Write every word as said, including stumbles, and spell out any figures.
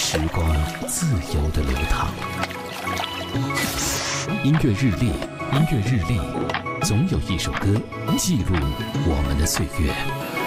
时光自由的流淌。音乐日历，音乐日历，总有一首歌记录我们的岁月。